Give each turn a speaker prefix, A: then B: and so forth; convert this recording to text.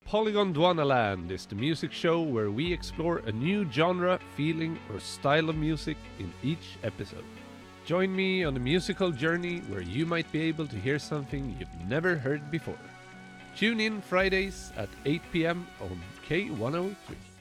A: Polygon Dwanaland is the music show where we explore a new genre, feeling, or style of music in each episode. Join me on a musical journey where you might be able to hear something you've never heard before. Tune in Fridays at 8 p.m. on K103.